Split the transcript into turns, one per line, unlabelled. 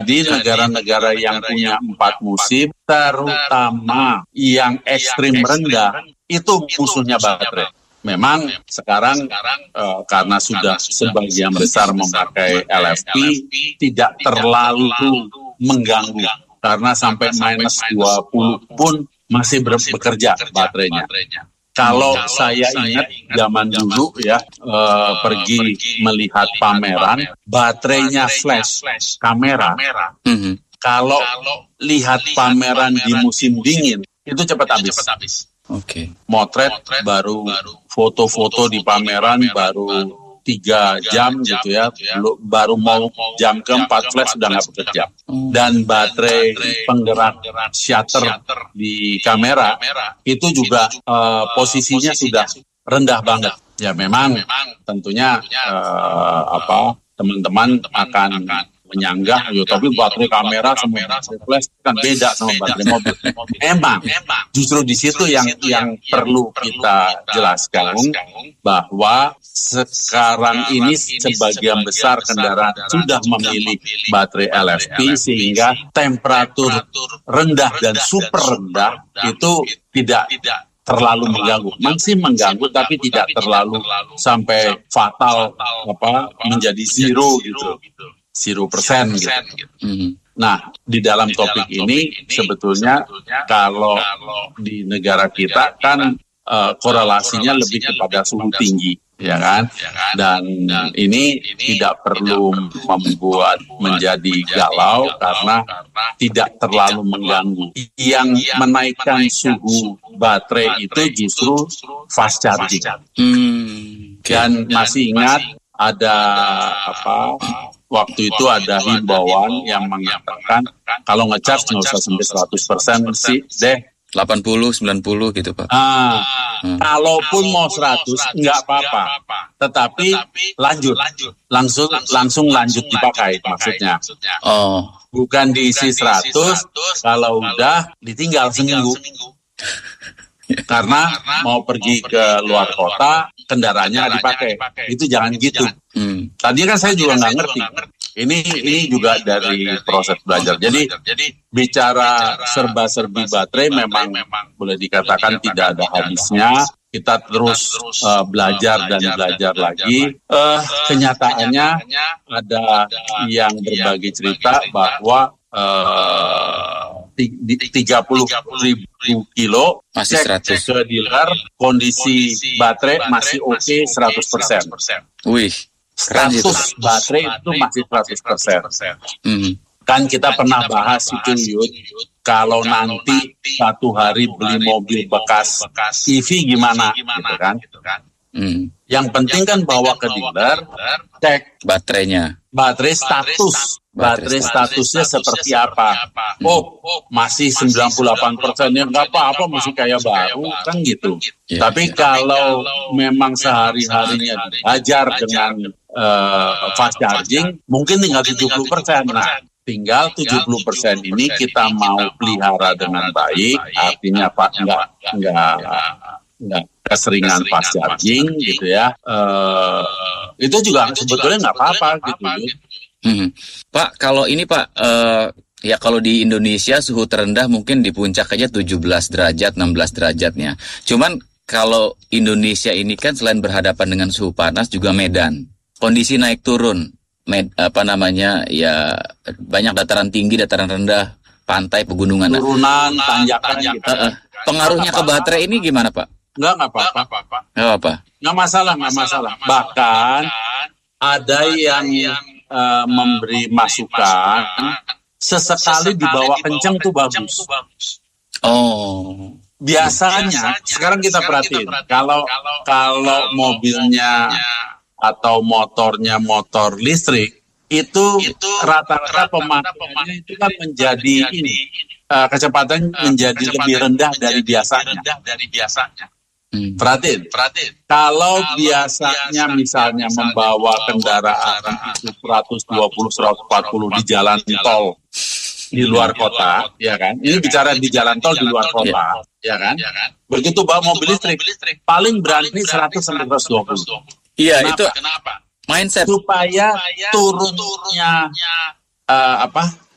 Jadi negara-negara yang punya 4 musim, terutama yang ekstrim rendah, itu musuhnya baterai. Memang sekarang karena sudah sebagian besar memakai LFP, tidak terlalu mengganggu. Karena sampai minus 20 pun masih bekerja baterainya. Kalau saya ingat zaman dulu ya, pergi melihat pameran, baterainya flash kamera. Kalau lihat pameran di musim dingin, itu cepat habis. Motret baru foto-foto di pameran baru 3 jam gitu ya, baru mau jam keempat flash sudah nggak bekerja. Dan baterai penggerak shutter di kamera itu juga posisinya sudah rendah banget. Ya memang tentunya teman-teman akan menyanggah, tapi baterai kamera sama baterai flash kan beda sama baterai mobil. Emang justru di situ yang perlu kita jelaskan, bahwa sekarang ini sebagian besar kendaraan sudah memilih baterai LFP sehingga temperatur rendah dan super rendah itu tidak terlalu mengganggu. Masih mengganggu tapi tidak terlalu sampai fatal menjadi zero gitu. 0% gitu. Nah, di dalam topik ini sebetulnya kalau di negara kita kan korelasinya lebih kepada suhu tinggi, ya kan? Dan ini tidak perlu membuat menjadi galau karena tidak terlalu mengganggu. Yang menaikkan suhu baterai itu justru fast charging. Dan masih ingat ada waktu itu ada himbauan yang mengatakan kalau ngecharge nggak usah sampai 100% sih deh.
80, 90 gitu Pak.
Kalaupun mau 100 nggak apa-apa, tetapi langsung lanjut dipakai maksudnya. Bukan diisi 100, kalau udah ditinggal seminggu. Karena mau pergi ke luar kota, kendaraannya dipakai. Itu jangan gitu. Tadi kan saya juga nggak ngerti. Ini juga dari proses belajar. Jadi bicara serba-serbi baterai memang boleh dikatakan tidak ada habisnya. Kita terus belajar dan belajar lagi. Kenyataannya ada yang berbagi cerita bahwa 30.000 kilo
masih 100
ke dealer, kondisi baterai masih oke 100%.
Wih,
status baterai itu masih 100%. Kan kita pernah bahas itu, Yud, kalau nanti satu hari beli mobil bekas EV gimana, gitu kan? Yang penting kan bawa ke dealer, cek baterai statusnya seperti apa. Masih 98%, ya nggak apa-apa, masih kayak baru, kan gitu. Tapi kalau memang sehari-harinya diajar dengan fast charging, mungkin tinggal 70%. Nah, tinggal 70% ini kita mau pelihara dengan baik, artinya Pak nggak keseringan fast charging gitu ya. Itu juga sebetulnya nggak apa-apa gitu.
Pak, kalau ini Pak, ya kalau di Indonesia suhu terendah mungkin di puncak aja 17 derajat, 16 derajatnya. Cuman kalau Indonesia ini kan selain berhadapan dengan suhu panas juga medan. Kondisi naik turun, ya banyak dataran tinggi, dataran rendah, pantai, pegunungan.
Turunan, tanjakan gitu.
Pengaruhnya ke baterai ini gimana Pak?
Nggak apa-apa. Nggak masalah. Bahkan ada yang memberi masukan, sesekali dibawa kencang tuh bagus. Biasanya, sekarang kita perhatiin, kalau mobilnya atau motornya motor listrik, itu rata-rata pemakaiannya itu kan menjadi kecepatan menjadi lebih rendah dari biasanya. Perhatiin. Kalau biasanya misalnya membawa kendaraan itu 120-140 di jalan tol di luar kota, ya kan? Ini bicara di jalan tol di luar kota, ya kan? Begitu bawa mobil listrik, paling berani 100-120.
Iya, kenapa? Itu mindset
supaya turunnya